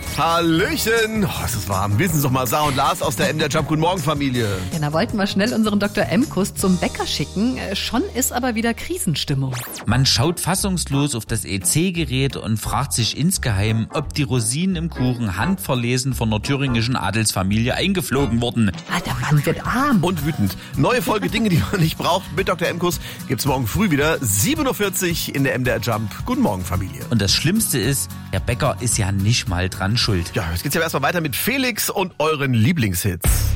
Hallöchen. Oh, es ist warm. Wissen Sie doch mal, Sarah und Lars aus der MDR Jump. Guten Morgen, Familie. Ja, da wollten wir schnell unseren Dr. M-Kuss zum Bäcker schicken. Schon ist aber wieder Krisenstimmung. Man schaut fassungslos auf das EC-Gerät und fragt sich insgeheim, ob die Rosinen im Kuchen handverlesen von der thüringischen Adelsfamilie eingeflogen wurden. Ah, der Mann wird arm. Und wütend. Neue Folge Dinge, die man nicht braucht mit Dr. M-Kuss gibt's morgen früh wieder. 7.40 Uhr in der MDR Jump. Guten Morgen, Familie. Und das Schlimmste ist, der Bäcker ist ja nicht mal dran schuld. Ja, jetzt geht's ja erstmal weiter mit Felix und euren Lieblingshits.